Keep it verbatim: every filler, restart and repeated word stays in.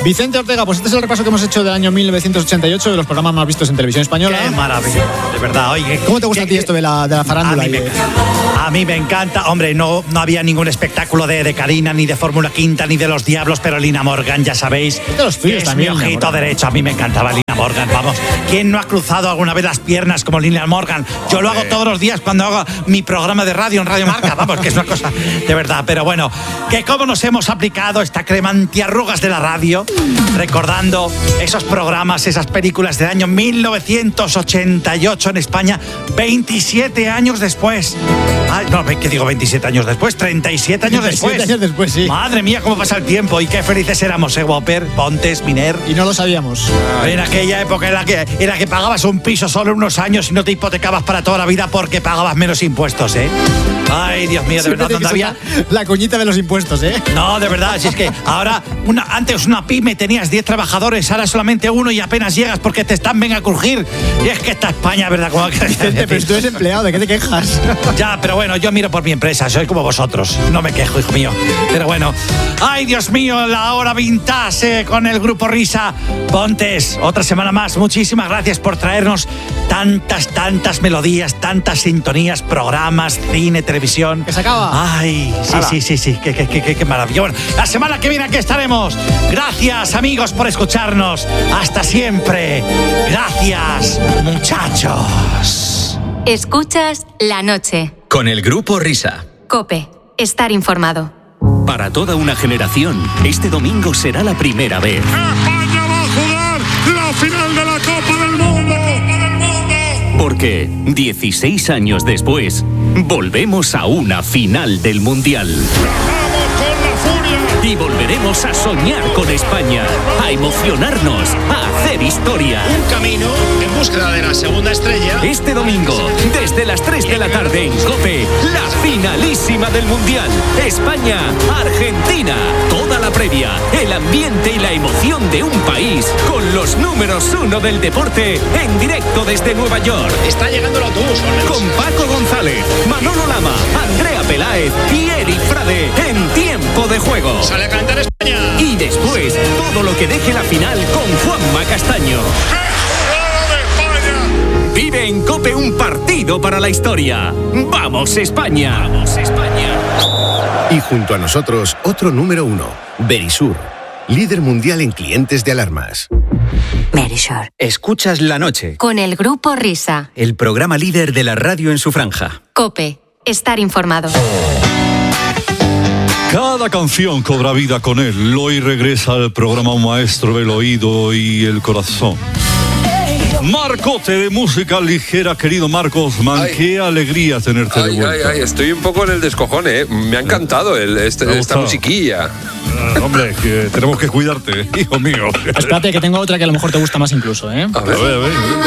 Vicente Ortega, pues este es el repaso que hemos hecho del año mil novecientos ochenta y ocho, de los programas más vistos en televisión española. ¡Qué maravilla! De verdad, oye. ¿Cómo te gusta a ti esto de la, de la farándula? A mí, me, a mí me encanta. Hombre, no, no había ningún espectáculo de, de Karina, ni de Fórmula Quinta, ni de los Diablos, pero Lina Morgan, ya sabéis. De los tuyos es también, mi ojito derecho. A mí me encantaba Lina Morgan, vamos. ¿Quién no ha cruzado alguna vez las piernas como Lina Morgan? Yo lo hago todos los días cuando hago mi programa de radio en Radio Marca, vamos, que es una cosa de verdad. Pero bueno, que cómo nos hemos aplicado esta crema antiarrugas de la radio, recordando esos programas, esas películas del año mil novecientos ochenta y ocho en España, veintisiete años después. Ay, no, ¿qué digo veintisiete años después? treinta y siete años después. treinta y siete años después, sí. Madre mía, cómo pasa el tiempo y qué felices éramos, ¿eh, Whopper, Pontes, Miner? Y no lo sabíamos. En aquella época en la, que, en la que pagabas un piso solo unos años y no te hipotecabas para toda la vida porque pagabas menos impuestos, ¿eh? Ay, Dios mío, de verdad, ¿dónde había? La coñita de los impuestos, ¿eh? No, de verdad, si es que ahora, una, antes una pyme tenías diez trabajadores, ahora solamente uno y apenas llegas porque te están venga a crujir. Y es que esta España, ¿verdad? Como que Vicente, pero tú eres empleado, ¿de qué te quejas? Ya, pero bueno, yo miro por mi empresa, soy como vosotros. No me quejo, hijo mío. Pero bueno, ay, Dios mío, la hora vintage con el Grupo Risa. Pontes, otra semana más. Muchísimas gracias por traernos tantas, tantas melodías, tantas sintonías, programas, cine, televisión. Que se acaba. Ay, sí, Hala. sí, sí, sí, qué, qué, qué, qué maravilla. Bueno, la semana que viene aquí estaremos. Gracias, amigos, por escucharnos. Hasta siempre. Gracias, muchachos. Escuchas La Noche. Con el Grupo Risa. COPE. Estar informado. Para toda una generación, este domingo será la primera vez. España va a jugar la final de la Copa del Mundo. Porque dieciséis años después, volvemos a una final del Mundial. ¡Vamos con la furia! Y volveremos a soñar con España, a emocionarnos, a hacer historia. Un camino en búsqueda de la segunda estrella. Este domingo, desde las tres de la tarde en COPE, la finalísima del Mundial. España-Argentina. Toda la previa, el ambiente y la emoción de un país con los números uno del deporte en directo desde Nueva York. Está llegando el autobús. Con Paco González, Manolo Lama, Andrea Peláez y Eric Frade en Tiempo de Juego. Sale a cantar España. Y después, todo lo que deje la final con Juanma Castaño. Vive en COPE un partido para la historia. ¡Vamos, España! ¡Vamos, España! Y junto a nosotros, otro número uno, Verisur, líder mundial en clientes de alarmas. Verisur. Escuchas La Noche, Con el Grupo Risa. el programa líder de la radio en su franja. COPE. Estar informado. Cada canción cobra vida con él. Hoy regresa al programa un maestro del oído y el corazón. Marcote de música ligera, querido Marcos Man, Ay. qué alegría tenerte de Ay, vuelta. ay, ay, estoy un poco en el descojone, ¿eh? Me ha encantado el, este, Me ha esta gustado. musiquilla. Ah, hombre, que tenemos que cuidarte, hijo mío. Espérate, que tengo otra que a lo mejor te gusta más incluso, ¿eh? A ver, A ver, a ver.